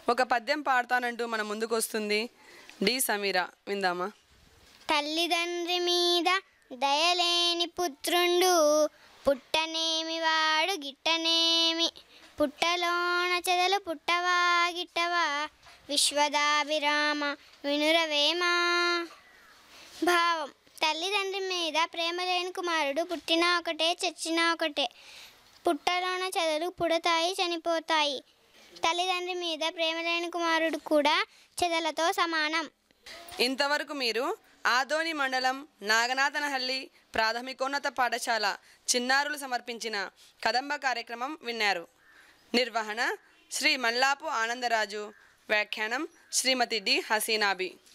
ఒక పద్యం పాడతానంటూ మన ముందుకొస్తుంది డి సమీర. విందామా? తల్లిదండ్రి మీద దయలేని పుత్రుండు పుట్టనేమి వాడు గిట్టనేమి, పుట్టలోన చెదలు పుట్టవా గిట్టవా, విశ్వదాభిరామ వినురవేమా. భావం: తల్లిదండ్రి మీద ప్రేమ లేని కుమారుడు పుట్టినా ఒకటే చచ్చినా ఒకటే. పుట్టలోన చెదలు పుడతాయి, చనిపోతాయి. తల్లిదండ్రి మీద ప్రేమ లేని కుమారుడు కూడా చెదలతో సమానం. ఇంతవరకు మీరు ఆదోని మండలం నాగనాథనహల్లి ప్రాథమికోన్నత పాఠశాల చిన్నారులు సమర్పించిన కదంబ కార్యక్రమం విన్నారు. నిర్వహణ శ్రీ మల్లాపు ఆనందరాజు. వ్యాఖ్యానం శ్రీమతి డి హసీనాబి.